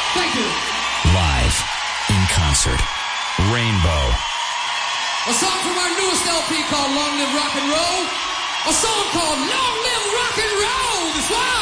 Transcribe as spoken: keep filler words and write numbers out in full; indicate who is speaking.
Speaker 1: Thank you.
Speaker 2: Live, in concert, Rainbow.
Speaker 1: A song from our newest L P called Long Live Rock and Roll. A song called Long Live Rock and Roll. This one.